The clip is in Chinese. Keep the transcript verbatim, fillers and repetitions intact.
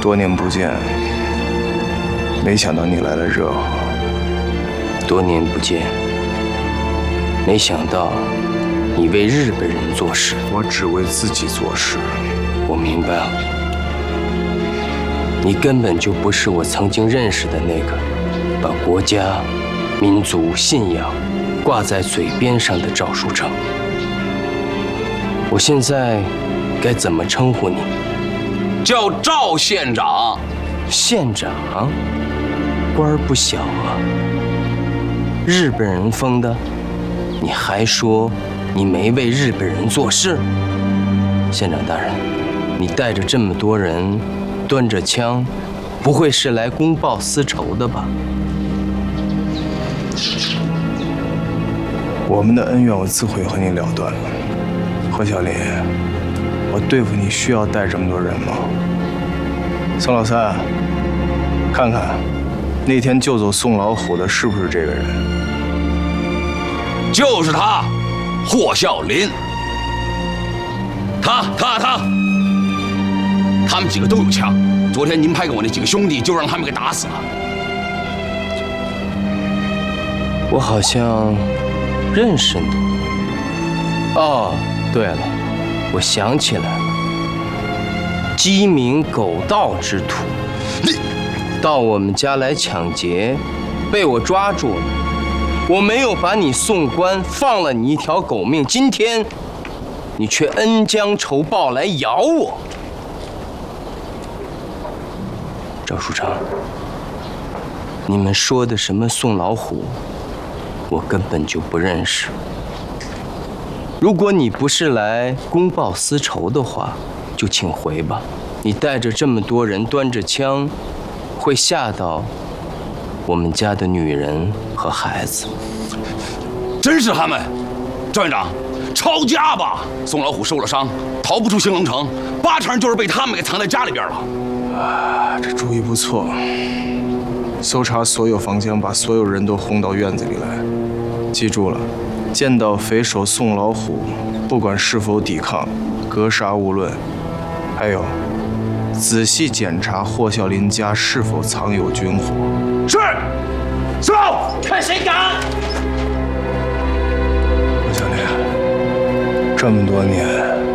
多年不见，没想到你来了热乎。 多年不见，没想到你为日本人做事。 我只为自己做事。 我明白了，你根本就不是我曾经认识的那个把国家、民族、信仰挂在嘴边上的赵书成。我现在该怎么称呼你？ 叫赵县长。 县长，官儿不小啊。日本人封的，你还说你没为日本人做事？县长大人，你带着这么多人，端着枪，不会是来公报私仇的吧？ 我们的恩怨我自会和你了断了。何小林，我对付你需要带这么多人吗？宋老三，看看那天救走宋老虎的是不是这个人？ 就是他，霍孝林。他他他，他们几个都有枪。昨天您派给我那几个兄弟，就让他们给打死了。 我好像认识你。哦，对了，我想起来了，鸡鸣狗盗之徒， 你到我们家来抢劫，被我抓住了。我没有把你送官，放了你一条狗命。今天，你却恩将仇报来咬我。赵书成，你们说的什么宋老虎，我根本就不认识。如果你不是来公报私仇的话，就请回吧。你带着这么多人，端着枪，会吓到我们家的女人和孩子。 真是他们，赵院长，抄家吧！宋老虎受了伤，逃不出兴隆城，八成就是被他们给藏在家里边了。 啊，这主意不错。搜查所有房间，把所有人都轰到院子里来。记住了，见到匪首宋老虎，不管是否抵抗，格杀勿论。还有，仔细检查霍孝林家是否藏有军火。 是，走， 看谁敢！ 霍孝林，这么多年，